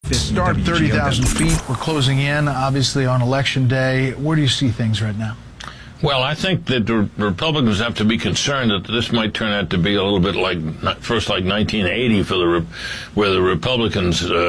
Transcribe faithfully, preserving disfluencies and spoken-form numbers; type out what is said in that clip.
They start thirty thousand feet. We're closing in, obviously, on Election Day. Where do you see things right now? Well, I think that the Republicans have to be concerned that this might turn out to be a little bit like, first like nineteen eighty, for the where the Republicans uh,